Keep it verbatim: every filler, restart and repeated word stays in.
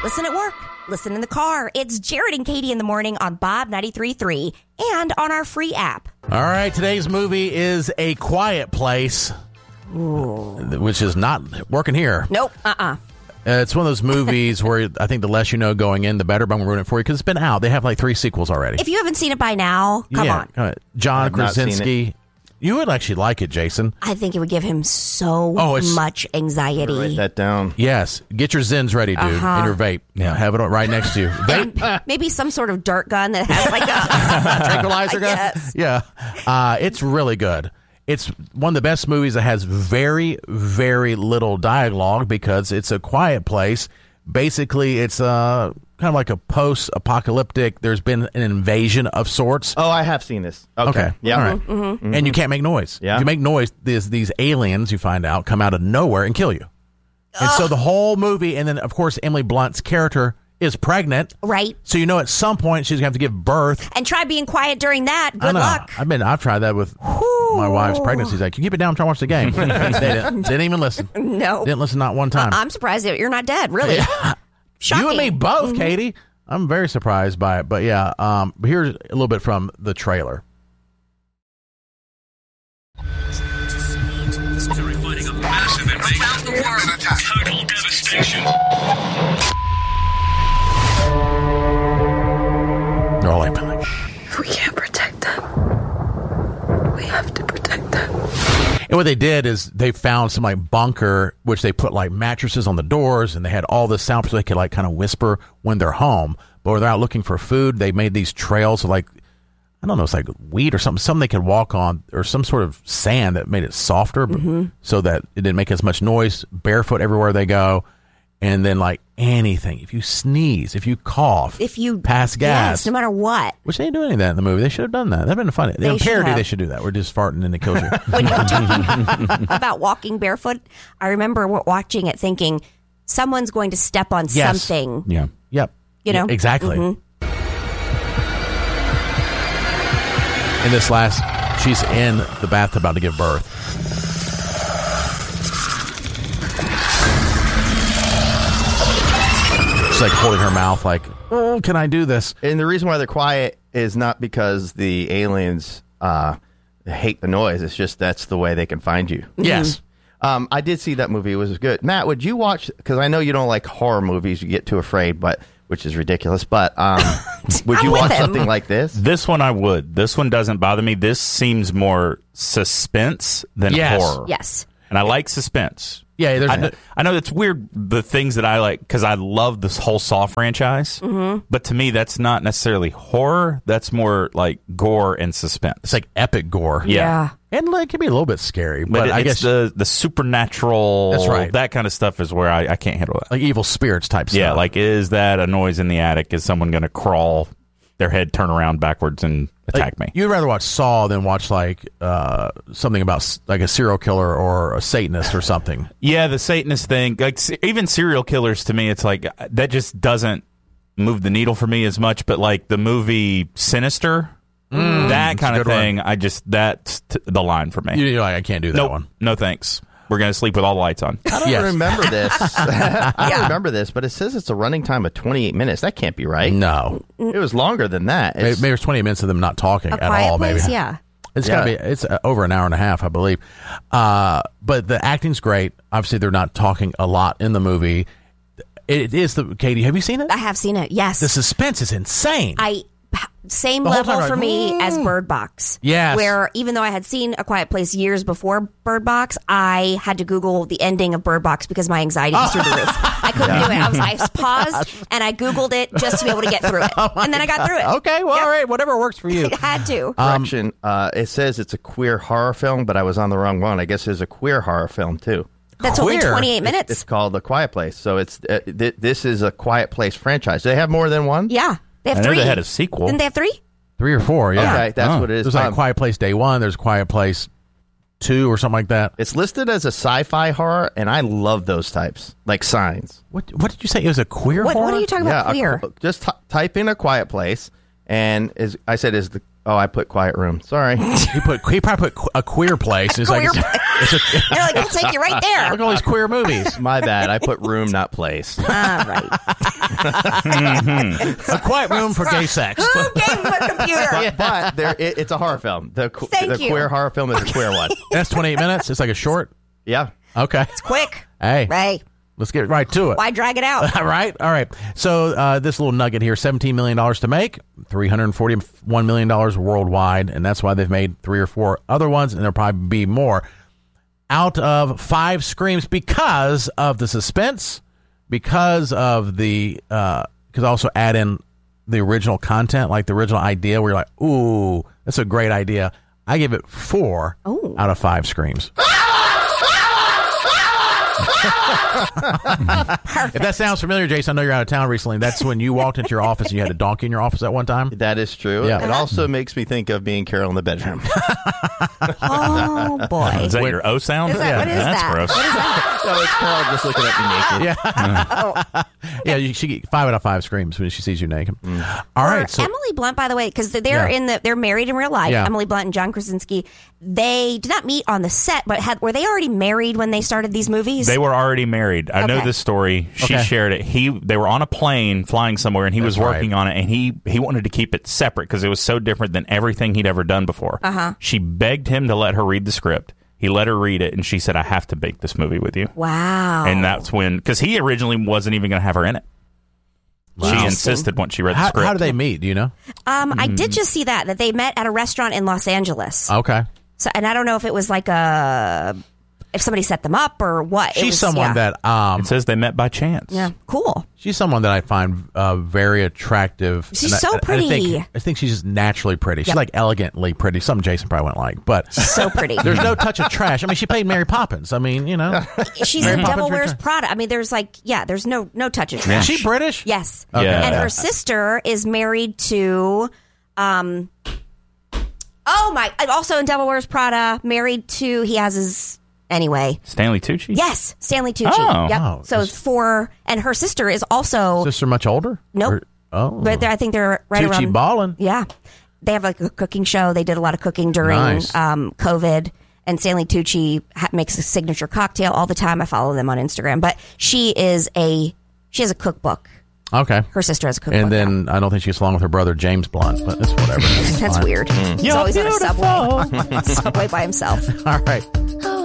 Listen at work. Listen in the car. It's Jared and Katie in the morning on Bob ninety-three point three and on our free app. All right, today's movie is A Quiet Place, Ooh. which is not working here. Nope. Uh-uh. Uh, it's one of those movies where I think the less you know going in, the better, but I'm going to ruin it for you because it's been out. They have like three sequels already. If you haven't seen it by now, come yeah, on. Uh, John I've not seen Krasinski. You would actually like it, Jason. I think it would give him so Oh, it's- much anxiety. Write that down. Yes. Get your Zins ready, dude, Uh-huh. and your vape. Yeah. Have it right next to you. Vape. Maybe some sort of dart gun that has like a Tranquilizer gun? Yes. Yeah. Uh, it's really good. It's one of the best movies that has very, very little dialogue because it's a quiet place. Basically, it's uh, kind of like a post-apocalyptic. There's been an invasion of sorts. Oh, I have seen this. Okay. Okay. Yeah. All right. Mm-hmm. Mm-hmm. And you can't make noise. Yeah. If you make noise, these, these aliens, you find out, come out of nowhere and kill you. And so the whole movie, and then, of course, Emily Blunt's character is pregnant. right. So you know at some point she's going to have to give birth. And try being quiet during that. I Good know. luck. I've been. I've tried that with my wife's pregnancy. She's like, "You keep it down. I'm trying to watch the game." they didn't, didn't even listen. No. Didn't listen not one time. I'm surprised that you're not dead, really. Shocking. You and me both, Katie. I'm very surprised by it. But yeah, um, here's a little bit from the trailer. They're fighting a massive invasion. Total devastation. They're all like, like, If we can't protect them, we have to protect them. and what they did is they found some like bunker, which they put like mattresses on the doors, and they had all this sound so they could like kind of whisper when they're home. But when they're out looking for food, they made these trails of like, I don't know, it's like wheat or something, something they could walk on, or some sort of sand that made it softer, Mm-hmm. but, so that it didn't make as much noise. Barefoot everywhere they go, and then like anything, if you sneeze, if you cough, If you pass gas, Yes, no matter what. which they didn't do any of that in the movie. They should have done that. That'd been funny. They In should parody, have. they should do that. We're just farting and it kills you. When you were talking about walking barefoot, I remember wa- watching it thinking, someone's going to step on Yes. something. Yeah. Yep. You know? Yeah, exactly. Mhm. In this last, she's in the bathtub about to give birth. She's like holding her mouth like, oh, can I do this? And the reason why they're quiet is not because the aliens uh, hate the noise. It's just that's the way they can find you. Yes. Um, I did see that movie. It was good. Matt, would you watch? Because I know you don't like horror movies. You get too afraid, but which is ridiculous. But um, would I'm you with watch him. something like this? This one I would. This one doesn't bother me. This seems more suspense than Yes. horror. Yes. And I like suspense. Yeah, there's I know, I know it's weird, the things that I like, because I love this whole Saw franchise. Mm-hmm. But to me, that's not necessarily horror. That's more like gore and suspense. it's like epic gore. Yeah. And like, it can be a little bit scary, but, But, I it's guess the, the supernatural, That's right. that kind of stuff is where I, I can't handle that. like evil spirits type stuff. Yeah, like, is that a noise in the attic? Is someone going to crawl, their head turn around backwards and attack Like, me? You'd rather watch Saw than watch like uh, something about s- like a serial killer or a Satanist or something. Yeah, the Satanist thing, like se- even serial killers to me, it's like that just doesn't move the needle for me as much. But like the movie Sinister, that kind a of good one. thing, I just that's t- the line for me. You're like, I can't do that nope, one. no thanks. We're gonna sleep with all the lights on. I don't Yes. remember this. I don't remember this, but it says it's a running time of twenty-eight minutes. That can't be right. No, It was longer than that. maybe, It's, maybe it's twenty minutes of them not talking A at quiet all. place, Maybe yeah. It's Yeah. gotta be. It's uh, over an hour and a half, I believe. Uh, but the acting's great. Obviously, they're not talking a lot in the movie. It is the Katie. Have you seen it? I have seen it. Yes. The suspense is insane. I same The whole level time, for like, me "Mm." as Bird Box. Yes. Where even though I had seen A Quiet Place years before Bird Box, I had to Google the ending of Bird Box because my anxiety was through the roof. I couldn't do it. I was I paused and I Googled it just to be able to get through it, and then I got through it. okay, well, Yep. all right, whatever works for you. I had to. correction. uh, it says it's a queer horror film, but I was on the wrong one. I guess there's a queer horror film too. That's only queer. twenty-eight minutes. It's called A Quiet Place. So it's uh, th- this is a Quiet Place franchise. Do they have more than one? yeah, they have I know three. they had a sequel. Didn't they have three? Three or four, yeah. Okay, that's Oh. what it is. There's like Um, Quiet Place Day One. There's Quiet Place Two or something like that. It's listed as a sci-fi horror, and I love those types, like Signs. What What did you say? It was a queer What, horror? what are you talking about? a Queer. qu- just t- type in A Quiet Place, and is I said is the oh I put Quiet Room. Sorry. He put he probably put qu- a queer place. and he's Queer like, place. It's a, They're like, we'll take you right there. look at all these queer movies. My bad. I put room, not place. All right. A quiet room for gay sex. Who gave him a computer? But there, it, it's a horror film. The, qu- Thank the you. queer horror film is a queer one. That's twenty-eight minutes. It's like a short. Yeah. Okay. Quick. Hey, Hey, let's get right to it. why drag it out? All right. All right. So uh, this little nugget here, seventeen million dollars to make, three hundred forty-one million dollars worldwide, and that's why they've made three or four other ones, and there'll probably be more. Out of five Screams because of the suspense, because of the, uh, because also add in the original content, like the original idea where you're like, ooh, that's a great idea. I give it four Ooh. out of five Screams. If that sounds familiar, Jason, I know you're out of town recently. That's when you walked into your office and you had a donkey in your office at one time. That is true. Yeah. It also makes me think of being Carol in the bedroom. Oh, boy. Is that your O sound? Is that, what is That's that? gross. What is that? No, it's Carol just looking at me naked. Yeah. Yeah, you, she get five out of five Screams when she sees you naked. All Or right. So, Emily Blunt, by the way, because they're Yeah. in the they're married in real life. Yeah. Emily Blunt and John Krasinski. They did not meet on the set, but had were they already married when they started these movies? They were already married. I know Okay. this story. She Okay. shared it. He they were on a plane flying somewhere, and he was That's working right. on it. And he he wanted to keep it separate because it was so different than everything he'd ever done before. Uh-huh. She begged him to let her read the script. He let her read it, and she said, "I have to make this movie with you." Wow. And that's when, because he originally wasn't even going to have her in it. She Interesting. insisted once she read the how, script. how do they meet? Do you know? um, I Mm-hmm. did just see that that they met at a restaurant in Los Angeles. Okay. So, and I don't know if it was like a if somebody set them up or what. It She's was- someone yeah. that um It says they met by chance. Yeah, cool. she's someone that I find uh, very attractive. She's And I- so I, I pretty. think, I think she's just naturally pretty. She's Yep. like elegantly pretty. Something Jason probably wouldn't like, but So pretty. there's no touch of trash. I mean, she played Mary Poppins. I mean, you know, She's Mary in Poppins Devil Wears Return. Prada. I mean, there's like yeah, there's no no touch of is trash. she British? Yes. Okay. Yeah. And her sister is married to um Oh my also in Devil Wears Prada, married to he has his anyway. Stanley Tucci? Yes, Stanley Tucci. Oh. Yep. Oh, so just- four and her sister is also Sister much older? Nope. Or- oh, but they're- I think they're right Tucci around ballin'. Yeah. They have like a cooking show. They did a lot of cooking during Nice. um, COVID. And Stanley Tucci ha- makes a signature cocktail all the time. I follow them on Instagram. But she is a she has a cookbook. Okay. Her sister has a cookbook. And then I don't think she gets along with her brother James Blunt, but it's whatever. now. That's fine. weird. He's You're always on a beautiful. subway, subway by himself. All right. Oh,